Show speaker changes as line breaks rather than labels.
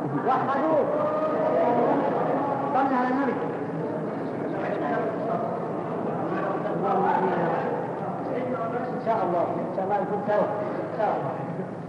وحدوا صلى على النبي. إن شاء الله يكون سوا إن شاء الله.